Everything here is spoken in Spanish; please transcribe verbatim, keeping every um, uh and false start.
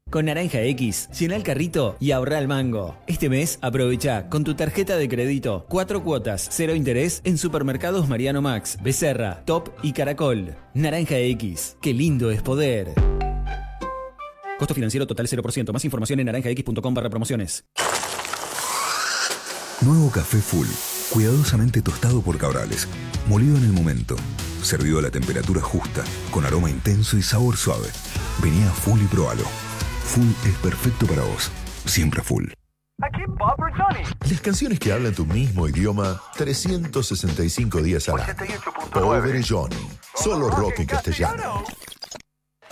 Con Naranja X, llena el carrito y ahorra el mango. Este mes, aprovecha con tu tarjeta de crédito cuatro cuotas, cero interés en supermercados Mariano Max, Becerra, Top y Caracol. Naranja X, qué lindo es poder. Costo financiero total cero por ciento. Más información en naranja x punto com barra promociones. Nuevo café Full, cuidadosamente tostado por Cabrales, molido en el momento, servido a la temperatura justa, con aroma intenso y sabor suave. Vení a Full y probalo. Full es perfecto para vos, siempre Full. Aquí Bob Johnny. Las canciones que hablan tu mismo idioma trescientos sesenta y cinco días al año. Pobre Johnny, solo rock en castellano.